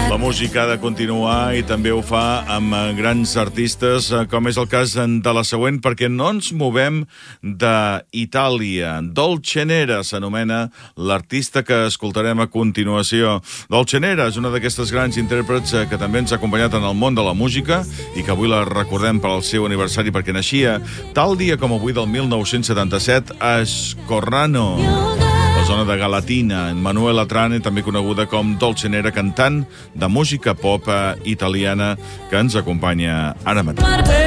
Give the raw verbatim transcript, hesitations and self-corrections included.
La música ha de continuar i també ho fa amb grans artistes, com és el cas de la següent, perquè no ens movem d'Itàlia. Dolce Nera s'anomena l'artista que escoltarem a continuació. Dolce Nera és una d'aquestes grans intèrprets que també ens ha acompanyat en el món de la música i que avui la recordem per al seu aniversari perquè naixia tal dia com avui del mil nou-cents setanta-set a Scorrano, la zona de Galatina. Manuela Trane, també coneguda com Dolce Nera, cantant de música pop italiana, que ens acompanya ara mateix.